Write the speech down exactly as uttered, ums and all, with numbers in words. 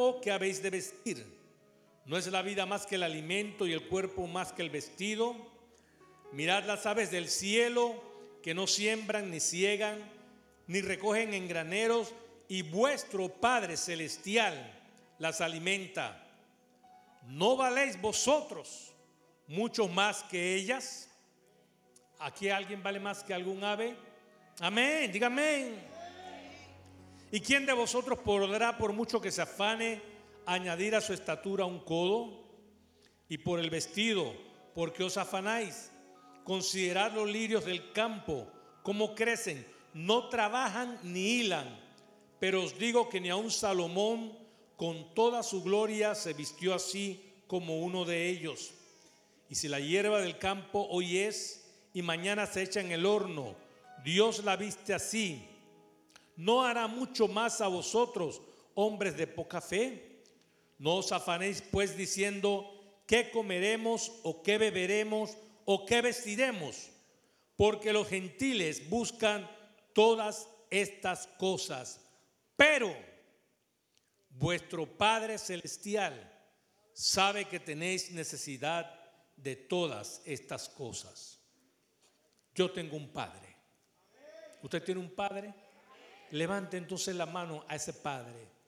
cuerpo que habéis de vestir. ¿No es la vida más que el alimento y el cuerpo más que el vestido? Mirad las aves del cielo, que no siembran ni ciegan, ni recogen en graneros, y vuestro Padre celestial las alimenta. ¿No valéis vosotros mucho más que ellas? ¿Aquí alguien vale más que algún ave? Amén, diga amén. ¿Y quién de vosotros podrá, por mucho que se afane, añadir a su estatura un codo? Y por el vestido, ¿por qué os afanáis? Considerad los lirios del campo, cómo crecen, no trabajan ni hilan. Pero os digo que ni aun Salomón, con toda su gloria, se vistió así como uno de ellos. Y si la hierba del campo hoy es y mañana se echa en el horno, Dios la viste así, ¿no hará mucho más a vosotros, hombres de poca fe? No os afanéis pues diciendo, ¿qué comeremos o qué beberemos o qué vestiremos? Porque los gentiles buscan todas estas cosas. Pero vuestro Padre Celestial sabe que tenéis necesidad de todas estas cosas. Yo tengo un Padre. ¿Usted tiene un Padre? Levante entonces la mano a ese Padre.